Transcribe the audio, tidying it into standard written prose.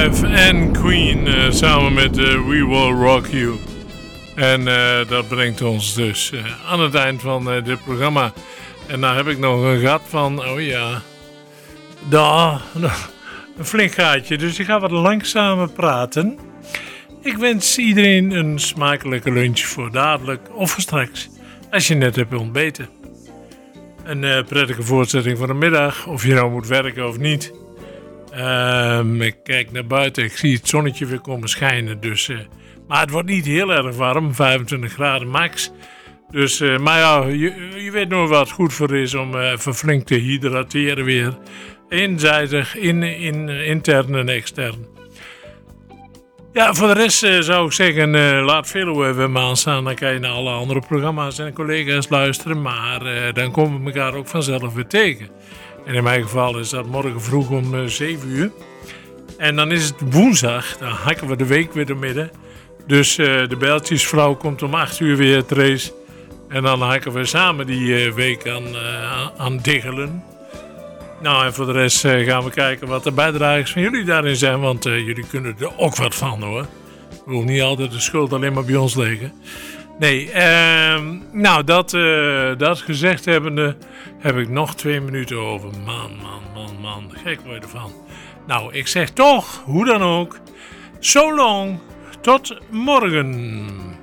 Live en Queen samen met We Will Rock You. En dat brengt ons dus aan het eind van dit programma. En nou heb ik nog een gat van, oh ja, een flink gaatje. Dus ik ga wat langzamer praten. Ik wens iedereen een smakelijke lunch voor dadelijk of voor straks, als je net hebt ontbeten. Een prettige voortzetting van de middag, of je nou moet werken of niet. Ik kijk naar buiten, ik zie het zonnetje weer komen schijnen. Dus, maar het wordt niet heel erg warm, 25 graden max. Dus, maar ja, je weet nog wat goed voor is om even flink te hydrateren weer. Eenzijdig, intern en extern. Ja, voor de rest zou ik zeggen, laat Veluwe even aanstaan. Dan kan je naar alle andere programma's en collega's luisteren. Maar dan komen we elkaar ook vanzelf weer tegen. En in mijn geval is dat morgen vroeg om 7 uur. En dan is het woensdag, dan hakken we de week weer door midden. Dus de Bijltjesvrouw komt om 8 uur weer het race. En dan hakken we samen die week aan diggelen. Nou, en voor de rest gaan we kijken wat de bijdragers van jullie daarin zijn. Want jullie kunnen er ook wat van, hoor. Ik wil niet altijd de schuld alleen maar bij ons liggen. Nee, nou, dat gezegd hebbende, heb ik nog 2 minuten over. Man, gek word je ervan. Nou, ik zeg toch, hoe dan ook, so long, tot morgen.